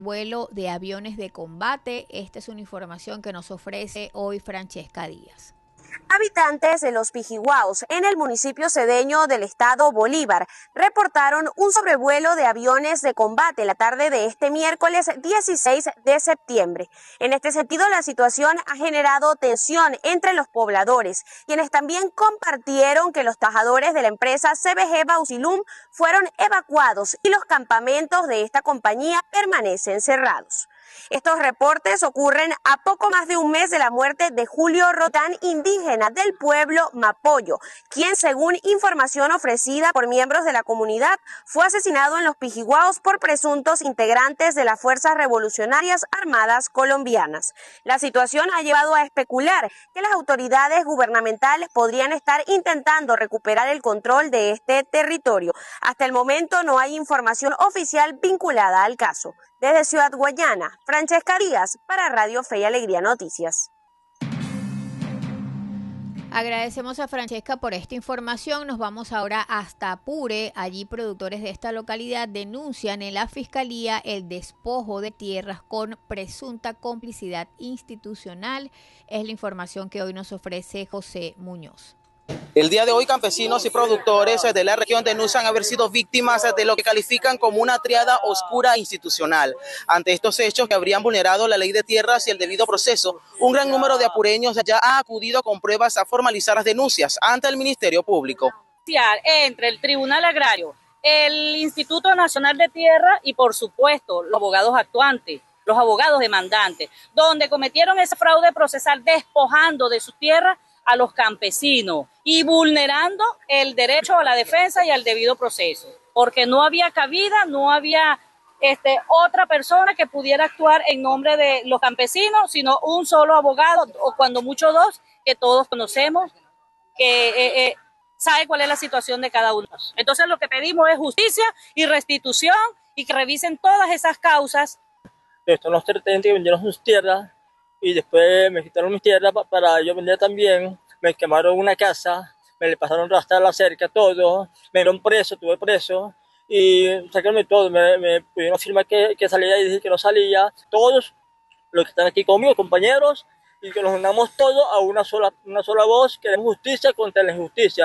vuelo de aviones de combate. Esta es una información que nos ofrece hoy Francesca Díaz. Habitantes de Los Pijihuaos, en el municipio cedeño del estado Bolívar, reportaron un sobrevuelo de aviones de combate la tarde de este miércoles 16 de septiembre. En este sentido, la situación ha generado tensión entre los pobladores, quienes también compartieron que los trabajadores de la empresa CBG Bausilum fueron evacuados y los campamentos de esta compañía permanecen cerrados. Estos reportes ocurren a poco más de un mes de la muerte de Julio Rotán, indígena del pueblo Mapoyo, quien, según información ofrecida por miembros de la comunidad, fue asesinado en Los Pijihuaos por presuntos integrantes de las Fuerzas Revolucionarias Armadas colombianas. La situación ha llevado a especular que las autoridades gubernamentales podrían estar intentando recuperar el control de este territorio. Hasta el momento no hay información oficial vinculada al caso. Desde Ciudad Guayana, Francesca Díaz para Radio Fe y Alegría Noticias. Agradecemos a Francesca por esta información. Nos vamos ahora hasta Apure. Allí productores de esta localidad denuncian en la Fiscalía el despojo de tierras con presunta complicidad institucional. Es la información que hoy nos ofrece José Muñoz. El día de hoy, campesinos y productores de la región denuncian haber sido víctimas de lo que califican como una triada oscura institucional. Ante estos hechos que habrían vulnerado la ley de tierras y el debido proceso, un gran número de apureños ya ha acudido con pruebas a formalizar las denuncias ante el Ministerio Público. Entre el Tribunal Agrario, el Instituto Nacional de Tierra y, por supuesto, los abogados actuantes, los abogados demandantes, donde cometieron ese fraude procesal despojando de su tierra a los campesinos y vulnerando el derecho a la defensa y al debido proceso, porque no había cabida, no había otra persona que pudiera actuar en nombre de los campesinos, sino un solo abogado, o cuando mucho dos, que todos conocemos, que sabe cuál es la situación de cada uno. Entonces lo que pedimos es justicia y restitución y que revisen todas esas causas. Los terratenientes que vendieron sus tierras y después me quitaron mis tierras para yo vender también, me quemaron una casa, me le pasaron hasta la cerca, todo, me dieron preso, tuve preso, y sacaron todo, me pudieron afirmar que salía y dije que no salía, todos los que están aquí conmigo, compañeros, y que nos unamos todos a una sola voz, que demos justicia contra la injusticia.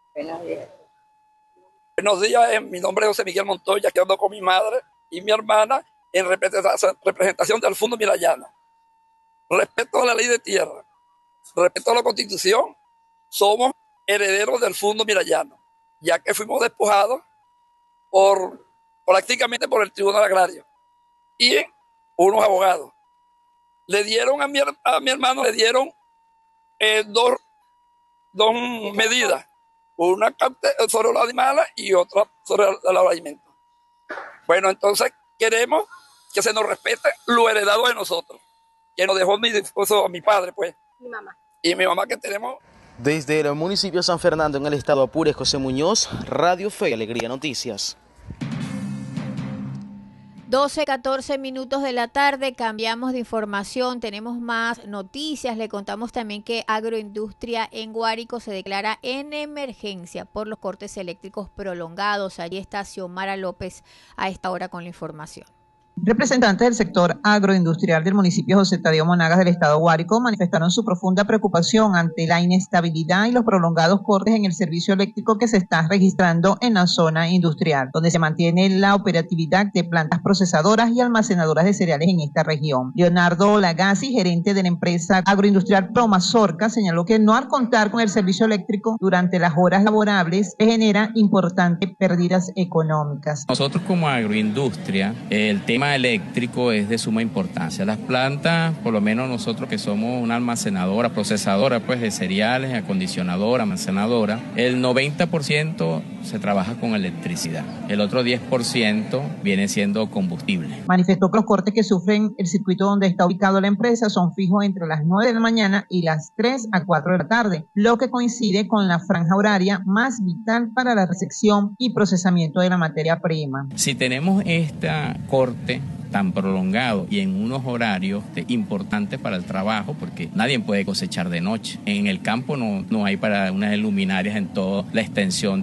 Buenos días, mi nombre es José Miguel Montoya, que ando con mi madre y mi hermana en representación del Fundo Mirayano. Respeto a la ley de tierra, respeto a la Constitución, somos herederos del Fundo Mirayano, ya que fuimos despojados prácticamente por el Tribunal Agrario y unos abogados. Le dieron a mi hermano, dos medidas, una sobre los animales y otra sobre el alimento. Bueno, entonces queremos que se nos respete lo heredado de nosotros, que nos dejó mi padre, pues. Mi mamá. Y mi mamá que tenemos. Desde el municipio de San Fernando, en el estado de Apure, José Muñoz, Radio Fe y Alegría Noticias. 12:14 minutos de la tarde, cambiamos de información, tenemos más noticias. Le contamos también que Agroindustria en Guárico se declara en emergencia por los cortes eléctricos prolongados. Allí está Xiomara López a esta hora con la información. Representantes del sector agroindustrial del municipio José Tadeo Monagas del estado Guárico manifestaron su profunda preocupación ante la inestabilidad y los prolongados cortes en el servicio eléctrico que se está registrando en la zona industrial, donde se mantiene la operatividad de plantas procesadoras y almacenadoras de cereales en esta región. Leonardo Lagasi, gerente de la empresa agroindustrial Promazorca, señaló que no al contar con el servicio eléctrico durante las horas laborables se genera importantes pérdidas económicas. Nosotros como agroindustria, el tema eléctrico es de suma importancia. Las plantas, por lo menos nosotros que somos una almacenadora, procesadora pues de cereales, acondicionadora, almacenadora, el 90% se trabaja con electricidad. El otro 10% viene siendo combustible. Manifestó que los cortes que sufren el circuito donde está ubicado la empresa son fijos entre las 9 de la mañana y las 3 a 4 de la tarde, lo que coincide con la franja horaria más vital para la recepción y procesamiento de la materia prima. Si tenemos este corte tan prolongado y en unos horarios importantes para el trabajo, porque nadie puede cosechar de noche. En el campo no hay para unas luminarias en toda la extensión de una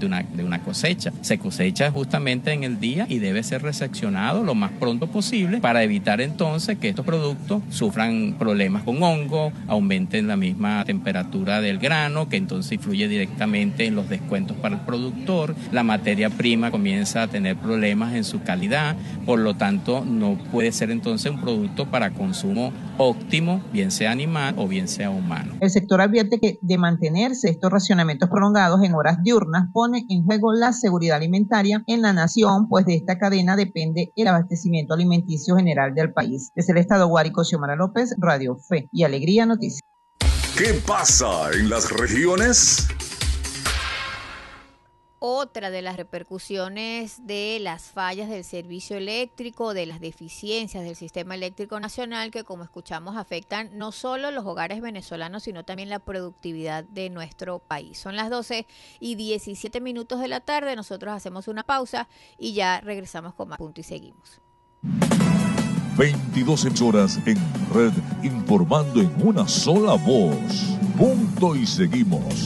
una cosecha. Se cosecha justamente en el día y debe ser reseccionado lo más pronto posible para evitar entonces que estos productos sufran problemas con hongo, aumenten la misma temperatura del grano, que entonces influye directamente en los descuentos para el productor. La materia prima comienza a tener problemas en su calidad, por lo tanto no puede ser entonces un producto para consumo óptimo, bien sea animal o bien sea humano. El sector advierte que de mantenerse estos racionamientos prolongados en horas diurnas pone en juego la seguridad alimentaria en la nación, pues de esta cadena depende el abastecimiento alimenticio general del país. Desde el estado Guárico, Xiomara López, Radio Fe y Alegría Noticias. ¿Qué pasa en las regiones? Otra de las repercusiones de las fallas del servicio eléctrico, de las deficiencias del sistema eléctrico nacional, que como escuchamos afectan no solo los hogares venezolanos, sino también la productividad de nuestro país. Son las 12:17 de la tarde, nosotros hacemos una pausa y ya regresamos con más Punto y Seguimos. 22 emisoras en red, informando en una sola voz. Punto y Seguimos.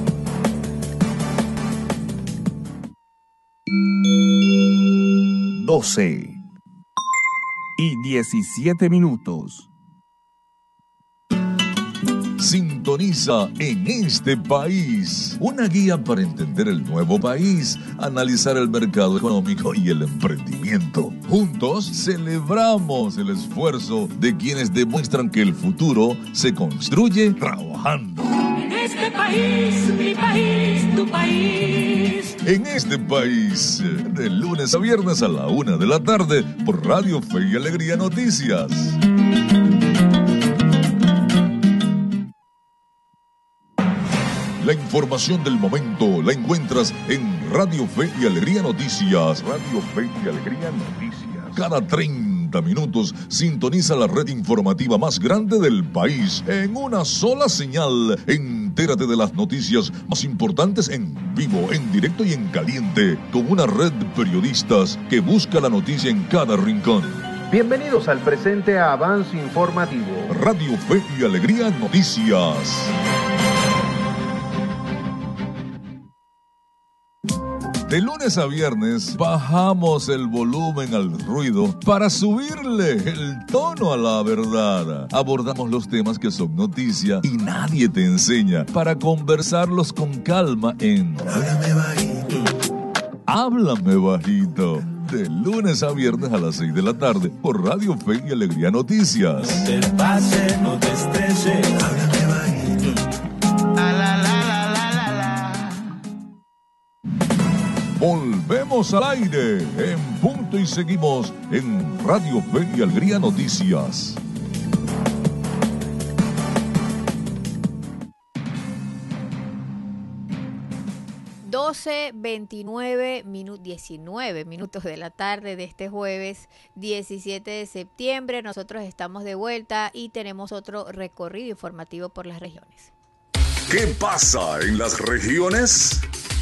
12:17. Sintoniza En este País, una guía para entender el nuevo país, analizar el mercado económico y el emprendimiento. Juntos celebramos el esfuerzo de quienes demuestran que el futuro se construye trabajando. En este país, mi país, tu país. En este país, de lunes a viernes a la 1 de la tarde, por Radio Fe y Alegría Noticias. La información del momento la encuentras en Radio Fe y Alegría Noticias. Radio Fe y Alegría Noticias. Cada 30 minutos sintoniza la red informativa más grande del país en una sola señal. Entérate de las noticias más importantes en vivo, en directo y en caliente, con una red de periodistas que busca la noticia en cada rincón. Bienvenidos al presente avance informativo. Radio Fe y Alegría Noticias. De lunes a viernes bajamos el volumen al ruido para subirle el tono a la verdad. Abordamos los temas que son noticia y nadie te enseña, para conversarlos con calma en Háblame Bajito. Háblame Bajito. De lunes a viernes a las 6 de la tarde por Radio Fe y Alegría Noticias. No te pases, no te estreses. Háblame bajito. La, la, la, la, la, la, la. Volvemos al aire en Punto y Seguimos en Radio Fe y Alegría Noticias. (12:19) 19 minutos de la tarde de este jueves 17 de septiembre. Nosotros estamos de vuelta y tenemos otro recorrido informativo por las regiones. ¿Qué pasa en las regiones?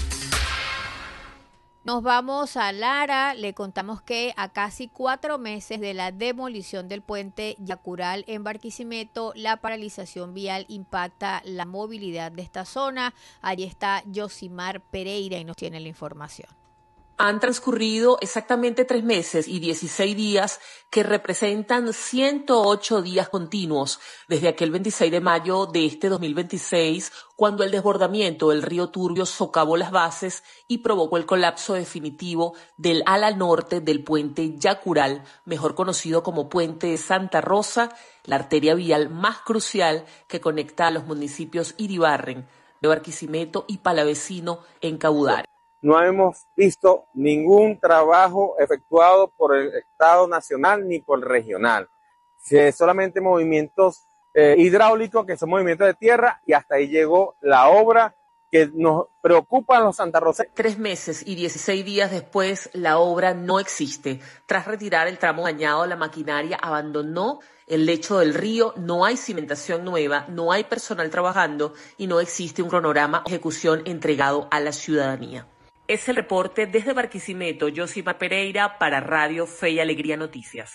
Nos vamos a Lara. Le contamos que a casi 4 meses de la demolición del puente Yacural en Barquisimeto, la paralización vial impacta la movilidad de esta zona. Allí está Yosimar Pereira y nos tiene la información. Han transcurrido exactamente 3 meses y 16 días que representan 108 días continuos desde aquel 26 de mayo de este 2026, cuando el desbordamiento del río Turbio socavó las bases y provocó el colapso definitivo del ala norte del puente Yacural, mejor conocido como Puente de Santa Rosa, la arteria vial más crucial que conecta a los municipios Iribarren, de Barquisimeto y Palavecino en Cabudare. No hemos visto ningún trabajo efectuado por el Estado nacional ni por el regional. Solamente movimientos hidráulicos, que son movimientos de tierra, y hasta ahí llegó la obra que nos preocupa a los santarroceños. 3 meses y 16 días después, la obra no existe. Tras retirar el tramo dañado, la maquinaria abandonó el lecho del río, no hay cimentación nueva, no hay personal trabajando y no existe un cronograma de ejecución entregado a la ciudadanía. Es el reporte desde Barquisimeto, Yosimar Pereira, para Radio Fe y Alegría Noticias.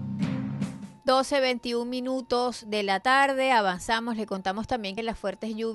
12:21 de la tarde, avanzamos, le contamos también que las fuertes lluvias